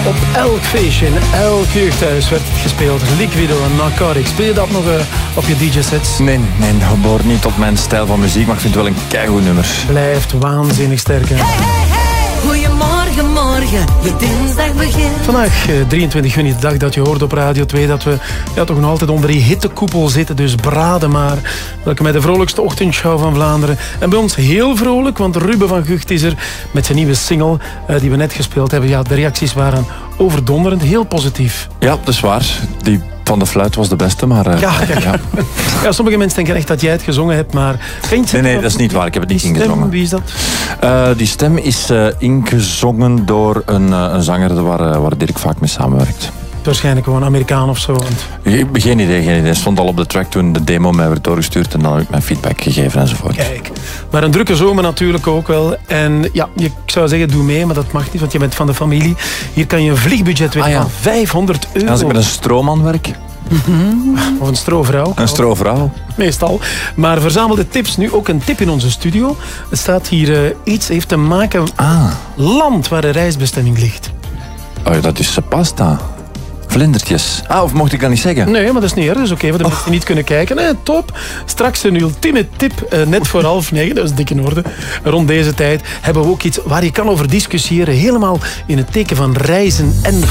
Op elk feestje, in elk jeugdhuis werd het gespeeld. Liquido en Narcotics. Speel je dat nog op je DJ-sets? Nee, dat behoort niet tot mijn stijl van muziek, maar ik vind het wel een keigoed nummer. Blijft waanzinnig sterk. Hè? Goedemorgen, morgen, je dinsdag begint. Vandaag, 23 juni, de dag dat je hoort op Radio 2... dat we toch nog altijd onder die hittekoepel zitten. Dus braden maar. Welkom bij de vrolijkste ochtendshow van Vlaanderen. En bij ons heel vrolijk, want Ruben van Gucht is er... met zijn nieuwe single die we net gespeeld hebben. Ja, de reacties waren overdonderend, heel positief. Ja, dat is waar. Die van de fluit was de beste, maar... Ja, sommige mensen denken echt dat jij het gezongen hebt, maar... Nee, dat is niet waar. Ik heb het niet ingezongen. Wie is dat? Die stem is ingezongen door een zanger waar Dirk vaak mee samenwerkt. Waarschijnlijk gewoon Amerikaan of zo. Geen idee. Stond al op de track toen de demo mij werd doorgestuurd en dan heb ik mijn feedback gegeven enzovoort. Kijk, maar een drukke zomer natuurlijk ook wel. En ja, ik zou zeggen doe mee, maar dat mag niet, want je bent van de familie. Hier kan je een vliegbudget winnen van €500. En als ik met een stroomman werk? Of een strovrouw. Een strovrouw. Meestal. Maar verzamel de tips nu. Ook een tip in onze studio. Er staat hier iets heeft te maken met land waar de reisbestemming ligt. Oh ja, dat is pasta. Vlindertjes. Of mocht ik dat niet zeggen? Nee, maar dat is niet erg. Dat is oké, voor de mensen die niet kunnen kijken. Nee, top. Straks een ultieme tip, net voor 8:30. Dat is dik in orde. Rond deze tijd hebben we ook iets waar je kan over discussiëren. Helemaal in het teken van reizen en